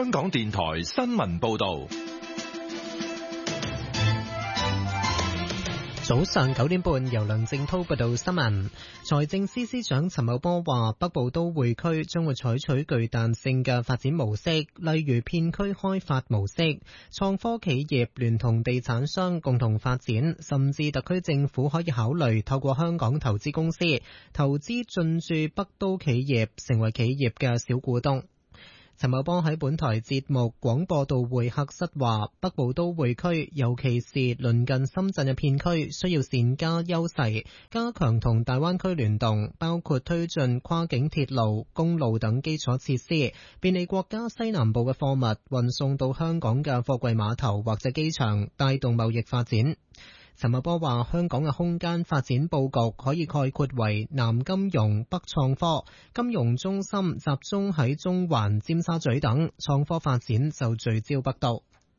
香港電台新聞報道。 早上9點半，由梁正濤報道新聞。財政司司長陳茂波話，北部都會區將會採取具彈性嘅發展模式，例如片區開發模式，創科企業聯同地產商共同發展，甚至特區政府可以考慮透過香港投資公司投資進駐北都企業，成為企業嘅小股東。陳茂波喺本台節目廣播道會客室話，北部都會區尤其是鄰近深圳嘅片區需要善加優勢，加強同大灣區聯動，包括推進跨境鐵路、公路等基礎設施，便利國家西南部嘅貨物運送到香港嘅貨櫃碼頭或者機場，帶動貿易發展。陳茂波話，香港嘅空間發展佈局可以概括為南金融、北創科，金融中心集中喺中環、尖沙咀等，創科發展就聚焦北都。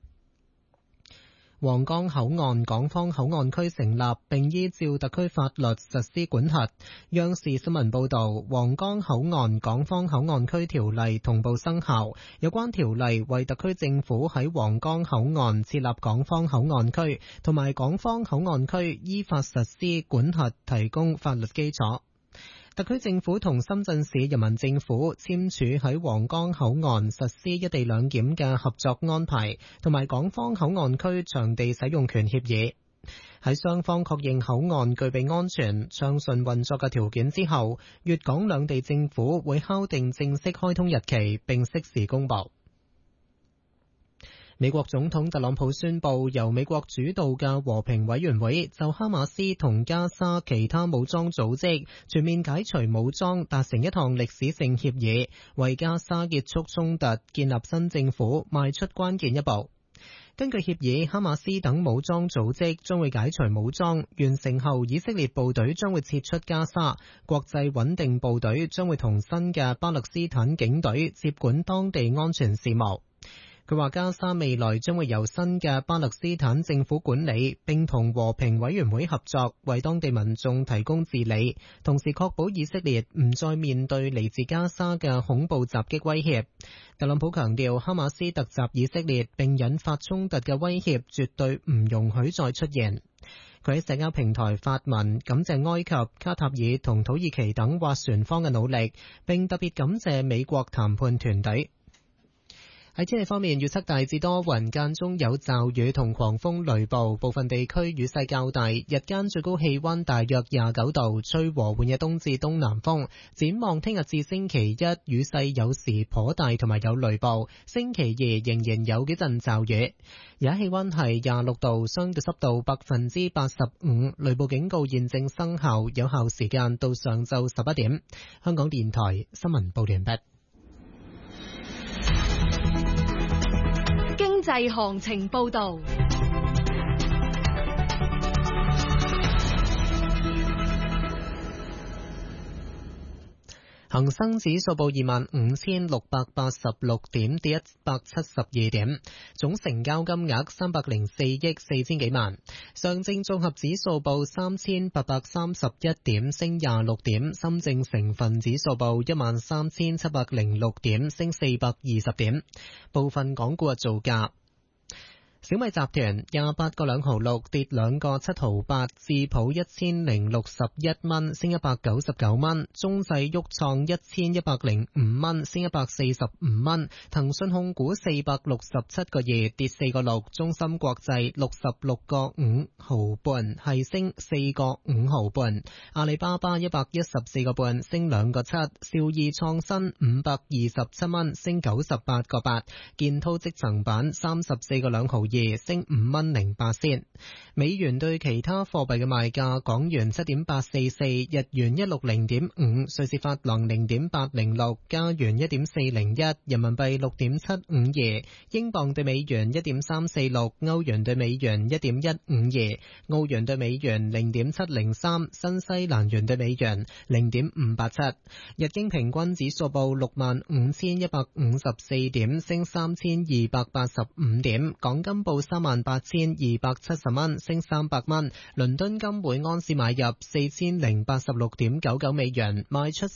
皇崗口岸港方口岸區成立，並依照特區法律實施管轄。央視新聞報道，皇崗口岸港方口岸區條例同步生效，有關條例為特區政府喺皇崗口岸設立港方口岸區同埋港方口岸區依法實施管轄提供法律基礎。特區政府同深圳市人民政府簽署喺皇崗口岸實施一地兩檢嘅合作安排，同埋港方口岸區場地使用權協議。喺雙方確認口岸具備安全暢順運作嘅條件之後，粵港兩地政府會敲定正式開通日期，並適時公佈。美國總統特朗普宣布，由美國主導嘅和平委員會就哈馬斯同加沙其他武裝組織全面解除武裝達成一項歷史性協議，為加沙結束衝突、建立新政府邁出關鍵一步。根據協議，哈馬斯等武裝組織將會解除武裝，完成後以色列部隊將會撤出加沙，國際穩定部隊將會同新嘅巴勒斯坦警隊接管當地安全事務。佢話加沙未來將會由新嘅巴勒斯坦政府管理，並同和平委員會合作，為當地民眾提供治理，同時確保以色列唔再面對嚟自加沙嘅恐怖襲擊威脅。特朗普強調，哈馬斯突襲以色列並引發衝突嘅威脅絕對唔容許再出現。佢喺社交平台發文感謝埃及、卡塔爾同土耳其等斡旋方嘅努力，並特別感謝美國談判團隊。喺天氣方面，預測大致多雲，間中有驟雨同狂風雷暴，部分地區雨勢較大，日間最高氣溫大約29度，吹和緩嘅東至東南風。展望聽日至星期一，雨勢有時頗大同埋有雷暴，星期二仍然有幾陣驟雨。而家氣溫係26度，相對濕度85%，雷暴警告現正生效，有效時間到上晝11點。香港電台新聞報完畢。 經濟行情報道。 恒生指數報25,686點，跌172點，總成交金額304億4千幾萬。上證綜合指數報3,831點，升26點。深證成分指數報13,706點，升420點。部分港股嘅造價。小米集團28個2毫6跌2個7毫8，智普1061蚊升199蚊，中製沃創1105蚊升145蚊，騰訊控股467個2跌4個6，中芯國際66個5毫半係升4個5毫半，阿里巴巴114個半升2個7，兆易創新527蚊升98個8，建滔積層板34個2毫2升5蚊08仙。美元對其他貨幣嘅賣價：港元7.844，日元160.5，瑞士法郎0.806，加元1.401，人民幣6.752，英鎊對美元1.346，歐元對美元1.152，澳元對美元0.703，新西蘭元對美元0.587。日經平均指數報65,154點，升3,285點。港金金報38,270蚊，升300蚊。倫敦金每盎司買入4086.99美元，賣出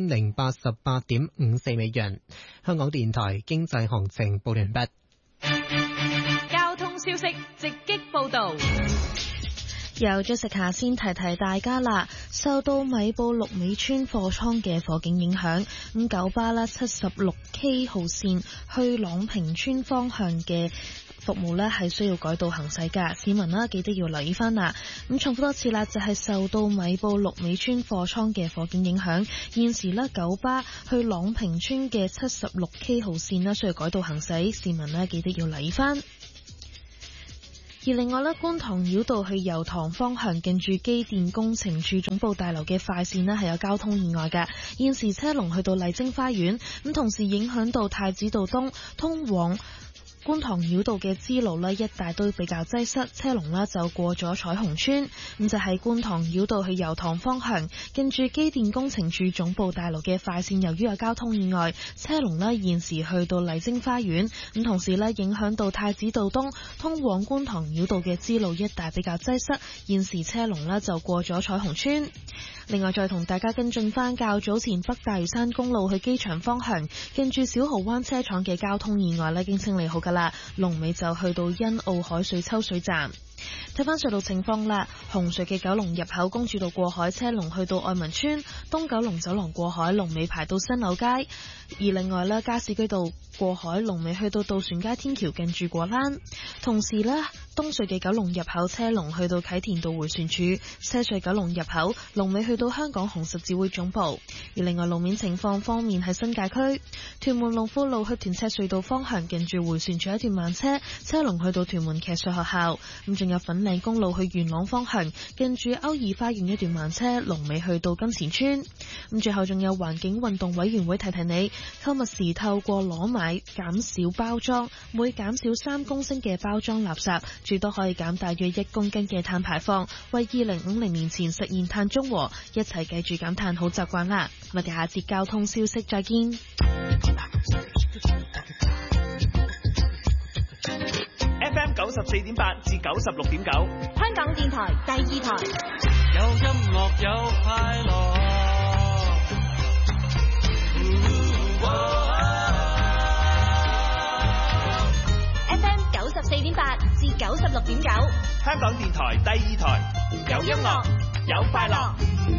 4088.54美元。香港電台經濟行情報完畢。 交通消息直擊報道。 由Jessica先提提大家啦，受到米埔綠尾村貨倉嘅火警影響，咁九巴啦 76K 號線去朗屏村方向嘅服務呢係需要改道行駛噶，市民啦記得要留意翻啦。咁重複多次啦，就係受到米埔綠尾村貨倉嘅火警影響，現時呢九巴去朗屏村嘅 76K 號線呢需要改道行駛，市民呢記得要留意翻。而另外咧，觀塘繞道去油塘方向近住機電工程處總部大樓嘅快線呢係有交通意外嘅，現時車龍去到麗晶花園，咁同時影響到太子道東通往觀塘繞道嘅支路呢一帶都比較擠塞，車龍呢就過咗彩虹村，咁就係觀塘繞道去油塘方向近住機電工程處總部大樓嘅快線，由於有交通意外，車龍呢現時去到麗晶花園，咁同時呢影響到太子道東通往觀塘繞道嘅支路一帶比較擠塞，現時車龍呢就過咗彩虹村。另外再同大家跟進翻較早前北大嶼山公路去機場方向近住小蠔灣車廠嘅交通意外呢已經清理好噶啦，龍尾就去到欣澳海水抽水站。睇翻隧道情況啦，紅隧嘅九龍入口公主道過海車龍去到愛民村，東九龍走廊過海龍尾排到新柳街，而另外呢，加士居道過海龍尾去到渡船街天橋近住果欄。同時呢，東隧嘅九龍入口車龍去到啟田道迴旋處，西隧九龍入口龍尾去到香港紅十字會總部。而另外路面情況方面，喺新界區屯門龍富路去屯赤隧道方向近住迴旋處一段慢車，車龍去到屯門騎術學校。咁仲有粉嶺公路去元朗方向近住歐爾花園一段慢車，龍尾去到金錢村。咁最後仲有環境運動委員會提提你，購物時透過攞買減少包裝，每減少3公升嘅包裝垃圾，最多可以減大約1公斤嘅碳排放，為2050年前實現碳中和，一齊記住減碳好習慣啦。我哋下節交通消息再見。 FM 94.8至96.9， 香港電台第二台， 有音樂有快樂。 FM 94.8至96.9， 香港電台第二台，有音樂有快樂。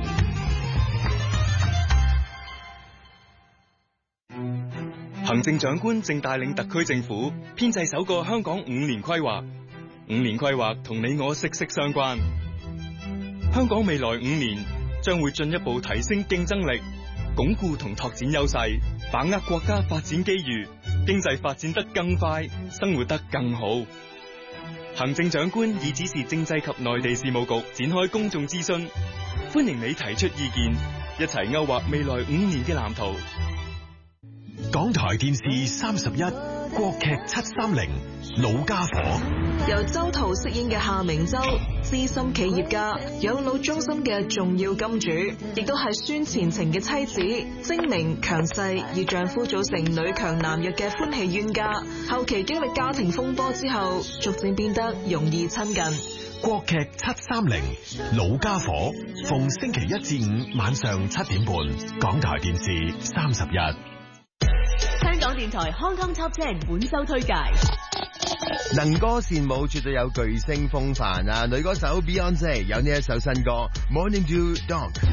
行政長官正帶領特區政府編製首個香港5年規劃。5年規劃同你我息息相關。香港未來5年將會進一步提升競爭力，鞏固同拓展優勢，把握國家發展機遇，經濟發展得更快，生活得更好。行政長官已指示政制及內地事務局展開公眾諮詢，歡迎你提出意見，一齊勾畫未來5年嘅藍圖。 港台電視31國劇730老家伙， 由周濤飾演嘅夏明洲，資深企業家，養老中心嘅重要金主，亦都係孫前程嘅妻子，精明強勢，與丈夫組成女強男弱嘅歡喜冤家。後期經歷家庭風波之後，逐漸變得容易親近。 國劇730老家伙，逢星期1至5晚上7點半，港台電視31。 香港電台 Hong Kong Top 10本周推介， 能歌善舞絕對有巨星風範啊！女歌手 Beyonce 有呢一首新歌《Morning Dew Dog》。